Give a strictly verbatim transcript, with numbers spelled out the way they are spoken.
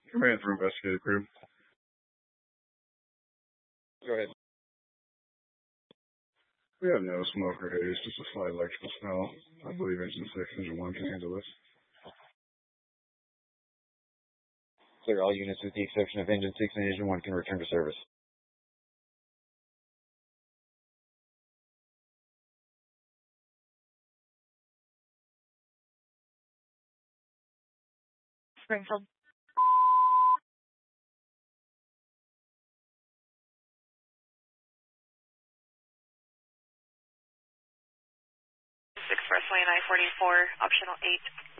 Command for investigative crew. Go ahead. We have no smoke or haze, just a slight electrical smell. I believe engine six, engine one can handle this. Clear, all units with the exception of engine six and engine one can return to service. Springfield. Expressway nine forty-four, optional eight.